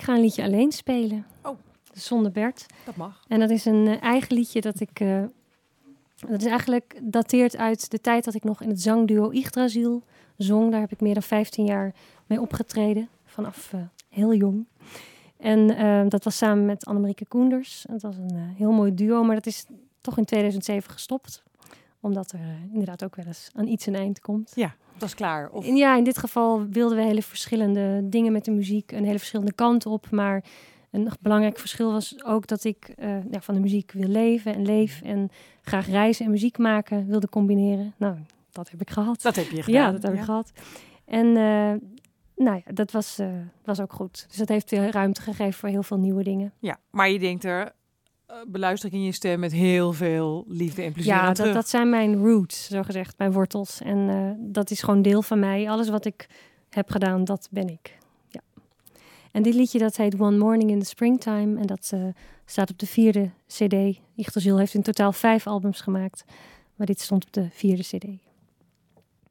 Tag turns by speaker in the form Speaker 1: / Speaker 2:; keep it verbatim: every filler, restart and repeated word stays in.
Speaker 1: ga een liedje alleen spelen.
Speaker 2: Oh.
Speaker 1: Zonder Bert.
Speaker 2: Dat mag.
Speaker 1: En dat is een uh, eigen liedje dat ik... Uh, dat is eigenlijk dateert uit de tijd dat ik nog in het zangduo Yggdrasil zong. Daar heb ik meer dan vijftien jaar mee opgetreden. Vanaf uh, heel jong. En uh, dat was samen met Annemarieke Koenders. Dat was een uh, heel mooi duo, maar dat is toch in tweeduizend zeven gestopt. Omdat er uh, inderdaad ook wel eens aan iets een eind komt.
Speaker 2: Ja, dat is klaar. Of...
Speaker 1: En ja, in dit geval wilden we hele verschillende dingen met de muziek. Een hele verschillende kant op. Maar een belangrijk verschil was ook dat ik uh, ja, van de muziek wil leven en leef. En graag reizen en muziek maken wilde combineren. Nou, dat heb ik gehad.
Speaker 2: Dat heb je gedaan.
Speaker 1: Ja, dat heb ja. ik gehad. En uh, nou ja, dat was, uh, was ook goed. Dus dat heeft weer ruimte gegeven voor heel veel nieuwe dingen.
Speaker 2: Ja, maar je denkt er... beluister ik in je stem met heel veel liefde en plezier
Speaker 1: ja,
Speaker 2: aan terug.
Speaker 1: Ja, dat, dat zijn mijn roots, zo gezegd, mijn wortels. En uh, dat is gewoon deel van mij. Alles wat ik heb gedaan, dat ben ik. Ja. En dit liedje, dat heet One Morning in the Springtime. En dat uh, staat op de vierde cd. Yggdrasil heeft in totaal vijf albums gemaakt. Maar dit stond op de vierde cd.